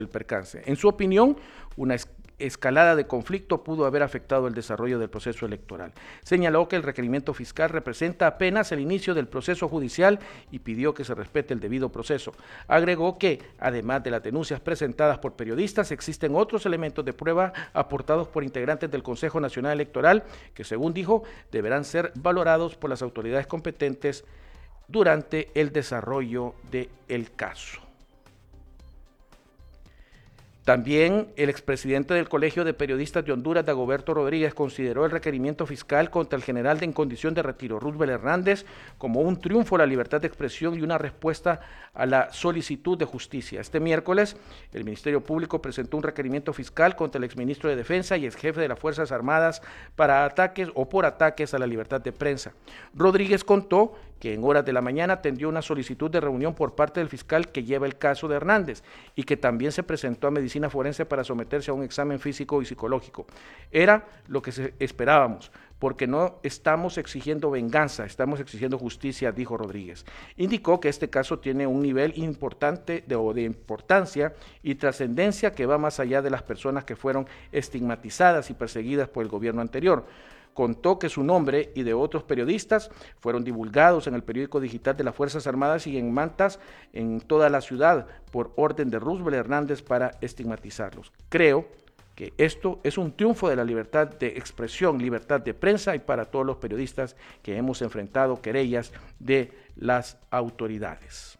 el percance. En su opinión, una escalada de conflicto pudo haber afectado el desarrollo del proceso electoral. Señaló que el requerimiento fiscal representa apenas el inicio del proceso judicial y pidió que se respete el debido proceso. Agregó que, además de las denuncias presentadas por periodistas, existen otros elementos de prueba aportados por integrantes del Consejo Nacional Electoral que, según dijo, deberán ser valorados por las autoridades competentes durante el desarrollo del caso. También el expresidente del Colegio de Periodistas de Honduras, Dagoberto Rodríguez, consideró el requerimiento fiscal contra el general en condición de retiro, Roosevelt Hernández, como un triunfo a la libertad de expresión y una respuesta a la solicitud de justicia. Este miércoles, el Ministerio Público presentó un requerimiento fiscal contra el exministro de Defensa y exjefe de las Fuerzas Armadas para ataques o por ataques a la libertad de prensa. Rodríguez contó que en horas de la mañana atendió una solicitud de reunión por parte del fiscal que lleva el caso de Hernández y que también se presentó a medicina forense para someterse a un examen físico y psicológico. Era lo que esperábamos, porque no estamos exigiendo venganza, estamos exigiendo justicia, dijo Rodríguez. Indicó que este caso tiene un nivel importante de importancia y trascendencia que va más allá de las personas que fueron estigmatizadas y perseguidas por el gobierno anterior. Contó que su nombre y de otros periodistas fueron divulgados en el periódico digital de las Fuerzas Armadas y en mantas en toda la ciudad por orden de Roosevelt Hernández para estigmatizarlos. Creo que esto es un triunfo de la libertad de expresión, libertad de prensa y para todos los periodistas que hemos enfrentado querellas de las autoridades.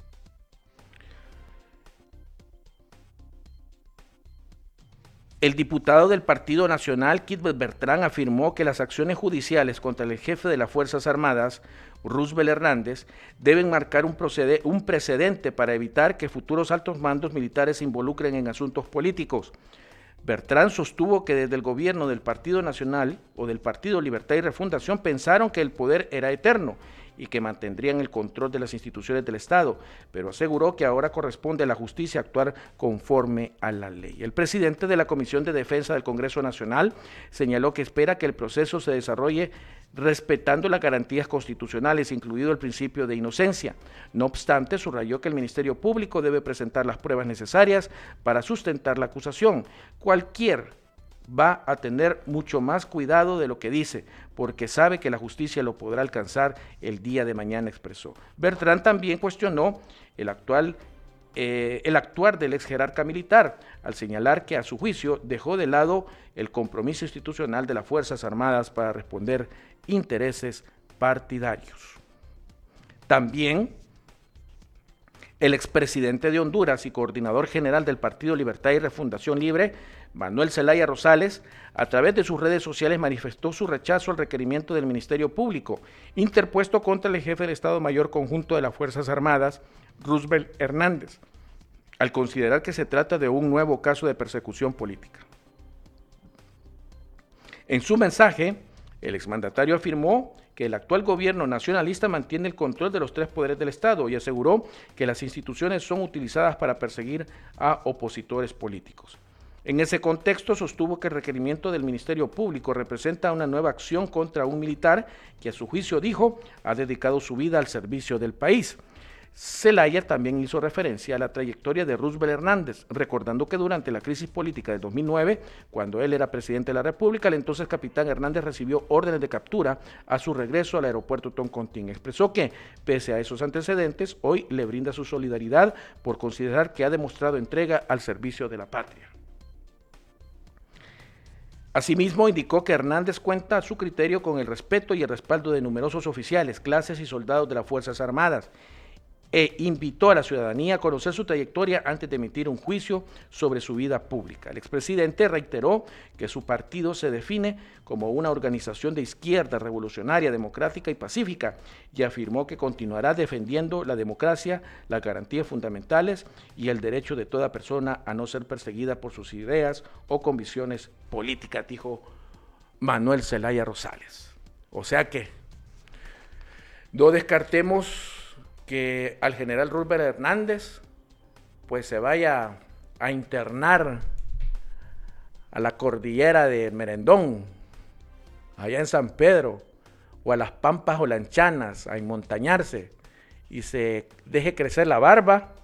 El diputado del Partido Nacional, Kidbert Bertrán, afirmó que las acciones judiciales contra el jefe de las Fuerzas Armadas, Roosevelt Hernández, deben marcar un precedente para evitar que futuros altos mandos militares se involucren en asuntos políticos. Bertrán sostuvo que desde el gobierno del Partido Nacional o del Partido Libertad y Refundación pensaron que el poder era eterno y que mantendrían el control de las instituciones del Estado, pero aseguró que ahora corresponde a la justicia actuar conforme a la ley. El presidente de la Comisión de Defensa del Congreso Nacional señaló que espera que el proceso se desarrolle respetando las garantías constitucionales, incluido el principio de inocencia. No obstante, subrayó que el Ministerio Público debe presentar las pruebas necesarias para sustentar la acusación. Cualquier va a tener mucho más cuidado de lo que dice, porque sabe que la justicia lo podrá alcanzar el día de mañana, expresó. Bertrán también cuestionó el actuar del ex jerarca militar, al señalar que a su juicio dejó de lado el compromiso institucional de las Fuerzas Armadas para responder intereses partidarios. También el expresidente de Honduras y coordinador general del Partido Libertad y Refundación Libre, Manuel Zelaya Rosales, a través de sus redes sociales manifestó su rechazo al requerimiento del Ministerio Público, interpuesto contra el jefe del Estado Mayor Conjunto de las Fuerzas Armadas, Roosevelt Hernández, al considerar que se trata de un nuevo caso de persecución política. En su mensaje, el exmandatario afirmó que el actual gobierno nacionalista mantiene el control de los tres poderes del Estado y aseguró que las instituciones son utilizadas para perseguir a opositores políticos. En ese contexto, sostuvo que el requerimiento del Ministerio Público representa una nueva acción contra un militar que, a su juicio, dijo, ha dedicado su vida al servicio del país. Zelaya también hizo referencia a la trayectoria de Roosevelt Hernández, recordando que durante la crisis política de 2009, cuando él era presidente de la República, el entonces capitán Hernández recibió órdenes de captura a su regreso al aeropuerto Toncontín. Expresó que, pese a esos antecedentes, hoy le brinda su solidaridad por considerar que ha demostrado entrega al servicio de la patria. Asimismo, indicó que Hernández cuenta a su criterio con el respeto y el respaldo de numerosos oficiales, clases y soldados de las Fuerzas Armadas, e invitó a la ciudadanía a conocer su trayectoria antes de emitir un juicio sobre su vida pública. El expresidente reiteró que su partido se define como una organización de izquierda revolucionaria, democrática y pacífica, y afirmó que continuará defendiendo la democracia, las garantías fundamentales y el derecho de toda persona a no ser perseguida por sus ideas o convicciones políticas, dijo Manuel Zelaya Rosales. O sea que no descartemos que al general Roosevelt Hernández pues se vaya a internar a la cordillera de Merendón, allá en San Pedro, o a las Pampas Olanchanas, a enmontañarse, y se deje crecer la barba